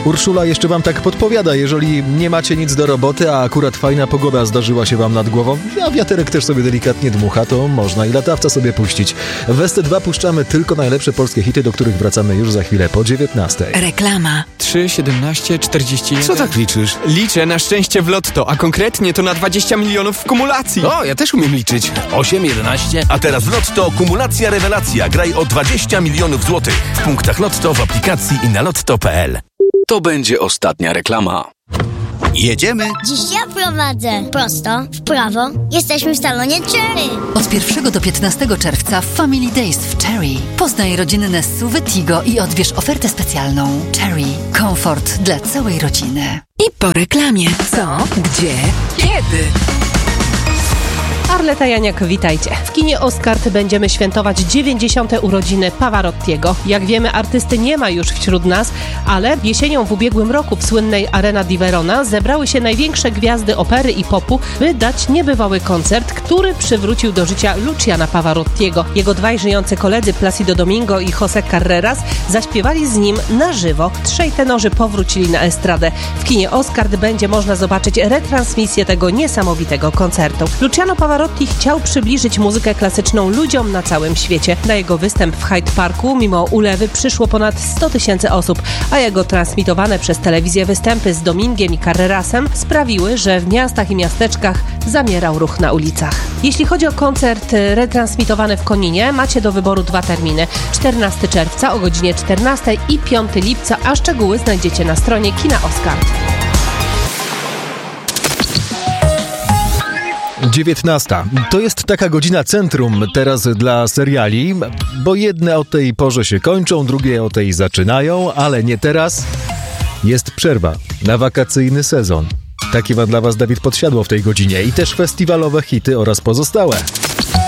Urszula jeszcze wam tak podpowiada, jeżeli nie macie nic do roboty, a akurat fajna pogoda zdarzyła się wam nad głową, a wiaterek też sobie delikatnie dmucha, to można i latawca sobie puścić. W ST2 puszczamy tylko najlepsze polskie hity, do których wracamy już za chwilę po 19. Reklama. 3, 17, 41. Co tak liczysz? Liczę na szczęście w lotto, a konkretnie to na 20 milionów w kumulacji. O, ja też umiem liczyć. 8, 11. A teraz w Lotto kumulacja rewelacja. Graj o 20 milionów złotych. W punktach Lotto, w aplikacji i na lotto.pl. To będzie ostatnia reklama. Jedziemy? Dziś ja prowadzę. Prosto, w prawo. Jesteśmy w salonie Cherry. Od 1 do 15 czerwca w Family Days w Cherry. Poznaj rodzinne SUV Tigo i odbierz ofertę specjalną. Cherry. Komfort dla całej rodziny. I po reklamie. Co? Gdzie? Kiedy? Arleta Janiak, witajcie. W kinie Oscart będziemy świętować 90. urodziny Pavarottiego. Jak wiemy, artysty nie ma już wśród nas, ale jesienią w ubiegłym roku w słynnej Arena di Verona zebrały się największe gwiazdy opery i popu, by dać niebywały koncert, który przywrócił do życia Luciana Pavarottiego. Jego dwaj żyjący koledzy Placido Domingo i José Carreras zaśpiewali z nim na żywo. Trzej tenorzy powrócili na estradę. W kinie Oscart będzie można zobaczyć retransmisję tego niesamowitego koncertu. Luciano Pavarotti chciał przybliżyć muzykę klasyczną ludziom na całym świecie. Na jego występ w Hyde Parku mimo ulewy przyszło ponad 100 000 osób, a jego transmitowane przez telewizję występy z Domingiem i Carrerasem sprawiły, że w miastach i miasteczkach zamierał ruch na ulicach. Jeśli chodzi o koncert retransmitowany w Koninie, macie do wyboru 2 terminy. 14 czerwca o godzinie 14 i 5 lipca, a szczegóły znajdziecie na stronie Kina Oscart. 19. To jest taka godzina centrum teraz dla seriali, bo jedne o tej porze się kończą, drugie o tej zaczynają, ale nie teraz. Jest przerwa na wakacyjny sezon. Taki ma dla was Dawid Podsiadło w tej godzinie i też festiwalowe hity oraz pozostałe.